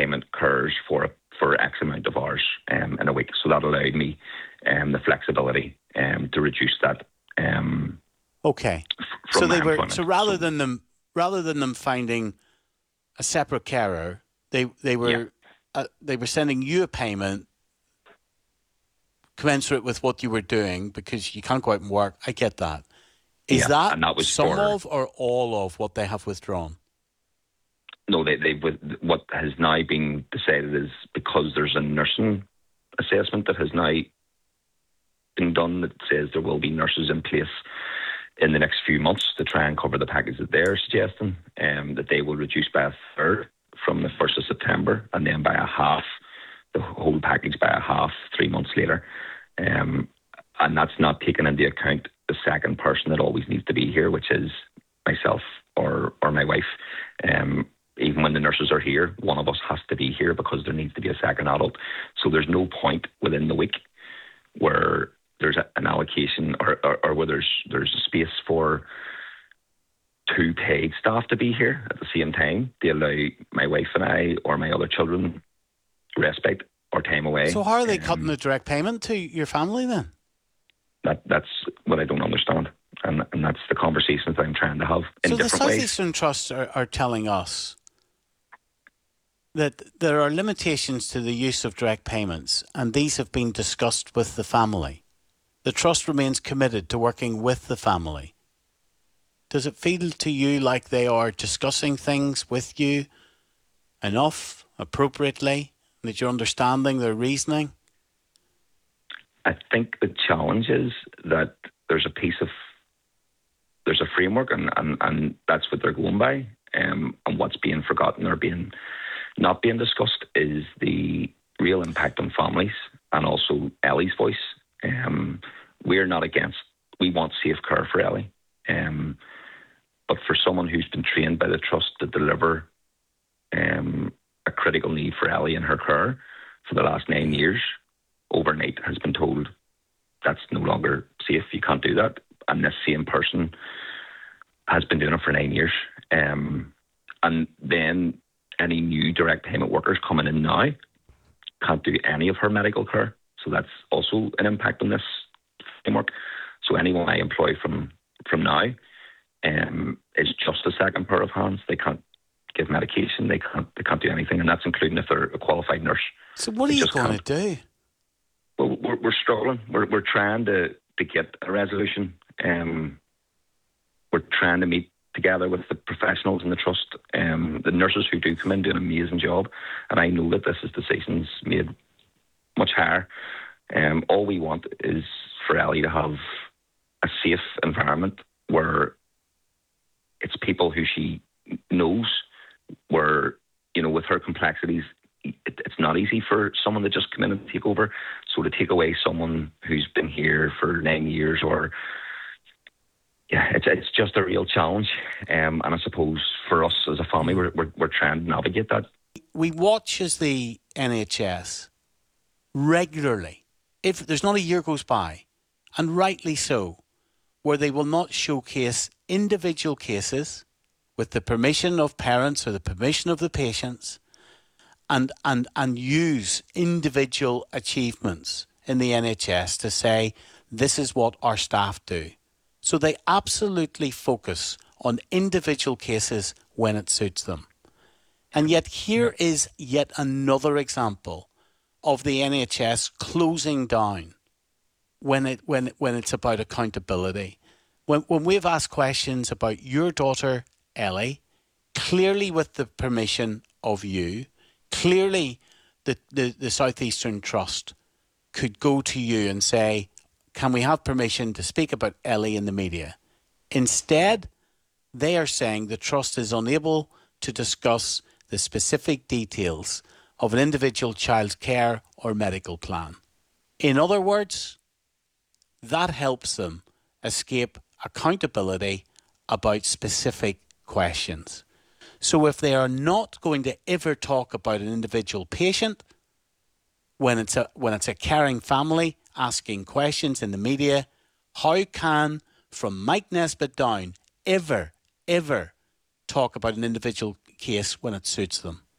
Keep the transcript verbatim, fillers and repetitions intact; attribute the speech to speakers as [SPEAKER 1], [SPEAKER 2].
[SPEAKER 1] payment occurs for for X amount of hours um, in a week. So that allowed me um, the flexibility um, to reduce that. Um,
[SPEAKER 2] okay.
[SPEAKER 1] f-
[SPEAKER 2] So they were
[SPEAKER 1] employment.
[SPEAKER 2] so rather
[SPEAKER 1] so,
[SPEAKER 2] than them rather than them finding a separate carer, they they were
[SPEAKER 1] yeah.
[SPEAKER 2] uh, they were sending you a payment commensurate with what you were doing because you can't go out and work. I get that. Is
[SPEAKER 1] Yeah,
[SPEAKER 2] that
[SPEAKER 1] and that was
[SPEAKER 2] some
[SPEAKER 1] for
[SPEAKER 2] of or all of what they have withdrawn?
[SPEAKER 1] no. They they what has now been decided is because there's a nursing assessment that has now been done that says there will be nurses in place in the next few months to try and cover the package that they're suggesting, um, that they will reduce by a third from the first of September and then by a half, the whole package by a half three months later. Um, and that's not taking into account the second person that always needs to be here, which is myself or, or my wife. Um, even when the nurses are here, one of us has to be here because there needs to be a second adult. So there's no point within the week where there's an allocation or, or, or where there's there's a space for two paid staff to be here at the same time to allow my wife and I or my other children respite or time away.
[SPEAKER 2] So how are they
[SPEAKER 1] um,
[SPEAKER 2] cutting the direct payment to your family then?
[SPEAKER 1] That that's what I don't understand, and and that's the conversations that I'm trying to have in
[SPEAKER 2] so
[SPEAKER 1] different
[SPEAKER 2] the South
[SPEAKER 1] ways.
[SPEAKER 2] Eastern Trust are, are telling us that there are limitations to the use of direct payments, and these have been discussed with the family. The Trust remains committed to working with the family. Does it feel to you like they are discussing things with you enough, appropriately, that you're understanding their reasoning?
[SPEAKER 1] I think the challenge is that there's a piece of, there's a framework and, and, and that's what they're going by. Um, and what's being forgotten or being not being discussed is the real impact on families and also Ellie's voice. Um, we're not against, we want safe care for Ellie. Um, but for someone who's been trained by the Trust to deliver um, a critical need for Ellie and her care for the last nine years, overnight has been told that's no longer safe, you can't do that. And this same person has been doing it for nine years. Um, and then any new direct payment workers coming in now can't do any of her medical care. So that's also an impact on this framework. So anyone I employ from from now um, is just a second pair of hands. They can't give medication. They can't. They can't do anything, and that's including if they're a qualified nurse.
[SPEAKER 2] So what
[SPEAKER 1] they
[SPEAKER 2] are you going
[SPEAKER 1] can't.
[SPEAKER 2] to do?
[SPEAKER 1] Well, we're, we're struggling. We're we're trying to to get a resolution. Um, we're trying to meet together with the professionals in the Trust, um, the nurses who do come in do an amazing job, and I know that this is decisions made much higher. Um, all we want is for Ellie to have a safe environment where it's people who she knows, where, you know, with her complexities, it, it's not easy for someone to just come in and take over. So to take away someone who's been here for nine years or, yeah, it's it's just a real challenge. Um, and I suppose for us as a family, we're, we're, we're trying to navigate that.
[SPEAKER 2] We watch as the N H S regularly, if there's not a year goes by, and rightly so, where they will not showcase individual cases with the permission of parents or the permission of the patients and, and, and use individual achievements in the N H S to say, this is what our staff do. So they absolutely focus on individual cases when it suits them. And yet here is yet another example of the N H S closing down when it when when it's about accountability. When when we've asked questions about your daughter Ellie, clearly with the permission of you, clearly the, the, the South Eastern Trust could go to you and say, can we have permission to speak about Ellie in the media? Instead, they are saying the Trust is unable to discuss the specific details of an individual child's care or medical plan. In other words, that helps them escape accountability about specific questions. So if they are not going to ever talk about an individual patient, when it's a when it's a caring family asking questions in the media, how can, from Mike Nesbitt down, ever, ever talk about an individual case when it suits them?